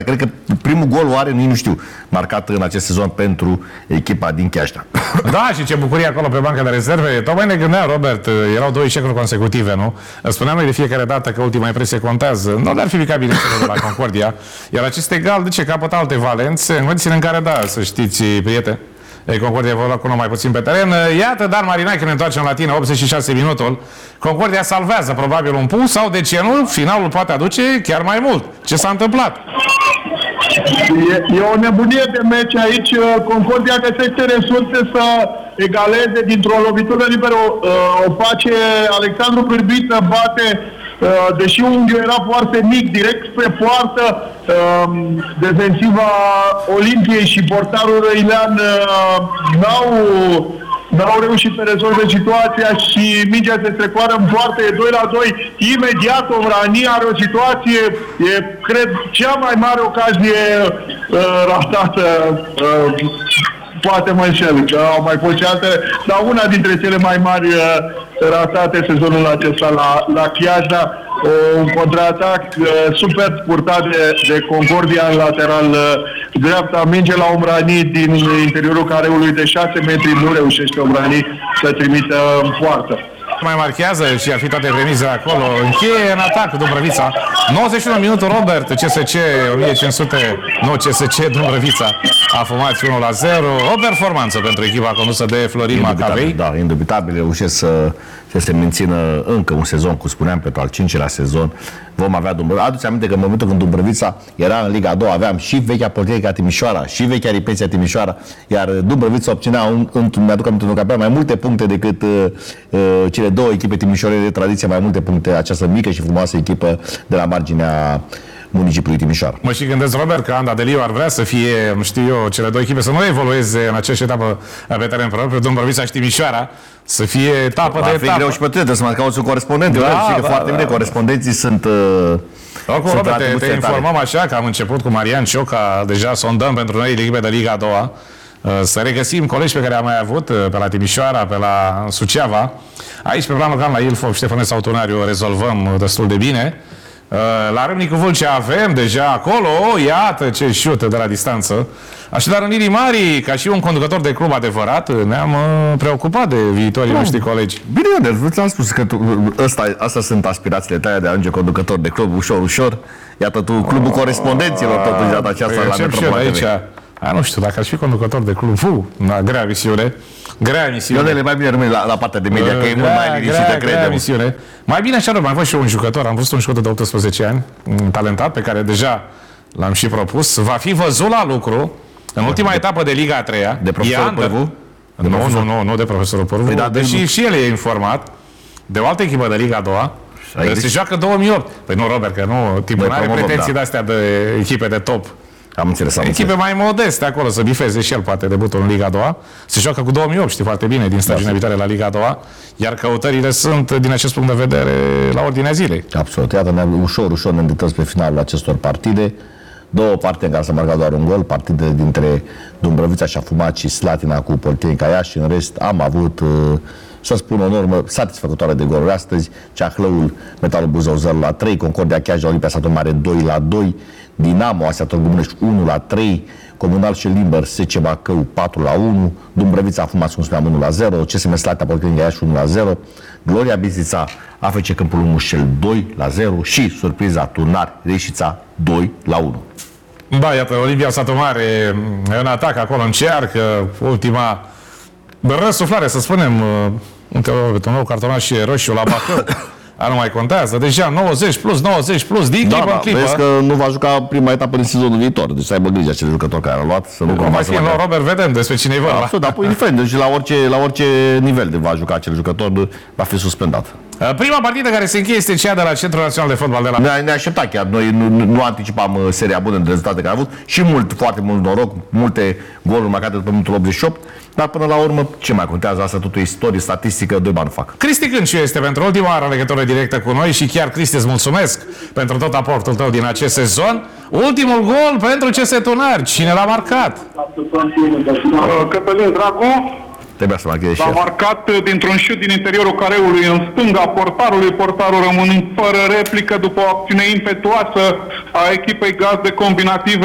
Cred că primul gol o are, nu știu, marcat în acest sezon pentru echipa din Chiajna. Da, și ce bucurie acolo pe banca de rezerve. Tocmai ne gândeam, Robert, erau 2 eșecuri consecutive, nu? Spuneam noi de fiecare dată că ultima impresie contează. Nu le-ar fi picat bine de la Concordia. Iar acest egal, de ce capătă alte valențe, în condițiile în care, da, să știți, prieteni, Concordia va lua cu unul mai puțin pe teren. Iată, dar Marinache, că ne întoarcem la tine, 86 minutul. Concordia salvează probabil un punct sau, de ce nu, finalul poate aduce chiar mai mult. Ce s-a întâmplat? E o nebunie de meci aici. Concordia găsește resurse să egaleze dintr-o lovitură liberă. O face Alexandru Pârbiță, bate, deși unghiul era foarte mic, direct spre poartă. Defensiva Olimpiei și portarul Răilean n-au reușit să rezolve situația și mingea se strecoară în poartă, e 2-2. Imediat Omrani are o situație, e, cred, cea mai mare ocazie ratată. Poate mă înșel, că au mai fost și altele, dar una dintre cele mai mari ratate sezonul acesta la Chiajna. Un contraatac super purtat de Concordia în lateral dreapta, minge la Omrani din interiorul careului de 6 metri, nu reușește Omrani să trimită în poartă. Mai marchează și ar fi toate remizele acolo. Încheie în atac Dumbrăvița. 91 minute, Robert, CSC 1500, nu CSC Dumbrăvița. A fumat 1-0. O performanță pentru echipa condusă de Florin Macavei. Da, indubitabil reușesc să se mențină încă un sezon, cum spuneam, pentru al 5-lea sezon. Vom avea Dumbrăvița. Aduți aminte că în momentul când Dumbrăvița era în Liga 2, aveam și vechea Portierica Timișoara, și vechea Ripeția Timișoara, iar Dumbrăvița obținea, mi-aduc aminte, că avea mai multe puncte decât cele două echipe timișorene de tradiție, mai multe puncte, această mică și frumoasă echipă de la marginea municipiului Timișoara. Mă și gândesc, Robert, că Anda Deliu ar vrea să fie, știu eu, cele două echipe să nu evolueze în aceeași etapă pe teren propriu, Dumbrăvița și Timișoara, să fie etapă de etapă. Va fi greu și pe trebuie să mai cauți un corespondent. Știi că foarte bine corespondenții sunt... Oricum, Robert, te informăm așa că am început cu Marian Cioca, deja sondăm pentru noi echipe de Liga a doua, să regăsim colegi pe care am mai avut pe la Timișoara, pe la Suceava. Aici, pe plan local, la Ilfov, Ștefănescu Autunariu, rezolvăm destul de bine. La Râmnicu Vâlcea avem deja acolo, iată ce șută de la distanță. Așadar, în linii mari, ca și un conducător de club adevărat, ne-am preocupat de viitorii noștri colegi. Bine, ți-am spus că astea sunt aspirațiile tale de a ajunge conducător de club, ușor, ușor. Iată tu, clubul corespondenților, totuși, data aceasta la Metropola TV. Nu știu, dacă aș fi conducător de club, grea misiune. Grea misiune. Eu mai bine rămâne la partea de media, că e mult mai liniștită, credem. Mai bine așa, mai fost și un jucător. Am văzut un jucător de 18 ani, talentat, pe care deja l-am și propus. Va fi văzut la lucru în ultima etapă de Liga a 3-a. De profesorul Părvu? Nu de profesorul Părvu. Deși și el e informat de o altă echipă de Liga a 2-a. Se joacă 2008. Păi nu, Robert, că nu, tipul nu are pretenții de-astea de echipe de top. Am înțeles, echipe mai modeste acolo, să bifeze și el poate debutul în Liga a doua. Se joacă cu 2008, știi foarte bine, din stagiunea viitoare la Liga a doua. Iar căutările sunt, din acest punct de vedere, la ordinea zilei. Absolut. Iată, ușor ne îndreptăm spre finalul acestor partide. Două partide în care s-a marcat doar un gol, partide dintre Dumbrăvița și Afumat și Slatina cu Polteni Iași. În rest am avut, să spun, o normă satisfăcătoare de goluri astăzi. Ceahlăul, Metalul Buzău 0-3, Concordia Chiajna, Olimpia Satu Mare 2-2, Dinamo Asia Târgu Mureș 1-3, Comunal și Limber SC Bacău 4-1, Dumbrăvița Afumat, cum spuneam, 1-0, CSM Slatina Polteni Iași 1-0, Gloria Bistrița AFC Câmpul Mușel 2-0 și surpriza Turnar Reșița 2-1. Da, iată, Olimpia Satu Mare în atac acolo, încearcă ultima răsuflare, să spunem, un nou cartonaș roșu la Bacău. Nu mai contează, deja 90 plus, din clipă în clipă. Vezi că nu va juca prima etapă din sezonul viitor, deci să aibă grijă acele jucători care au luat, să nu mai fie la Robert, vedem despre cine-i vorba. Absolut, dar indiferent, deci la orice nivel de va juca acel jucător, va fi suspendat. Prima partidă care se încheie este cea de la Centrul Național de Fotbal de la... Ne aștepta chiar, noi nu anticipam seria bună de rezultate care a avut și foarte mult noroc, multe goluri marcate după minutul 88, dar până la urmă, ce mai contează asta, totul e istorie, statistică, doi bani fac. Cristi Cânciu este pentru ultima oară legătură directă cu noi și chiar, Cristi, îți mulțumesc pentru tot aportul tău din acest sezon. Ultimul gol pentru CS Tunari, cine l-a marcat? Cătălin Dracu. Trebuia să marcheze și S-a el. marcat dintr-un șut din interiorul careului în stânga portarului, portarul rămânând fără replică după o acțiune impetuoasă a echipei gazde combinative.